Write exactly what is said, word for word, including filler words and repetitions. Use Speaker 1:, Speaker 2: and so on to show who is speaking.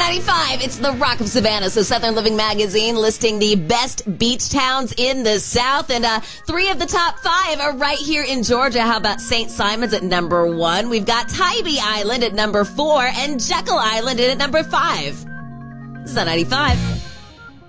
Speaker 1: ninety-five, it's the Rock of Savannah. So Southern Living Magazine listing the best beach towns in the South. And uh, three of the top five are right here in Georgia. How about Saint Simons at number one? We've got Tybee Island at number four and Jekyll Island in at number five. This is ninety-five.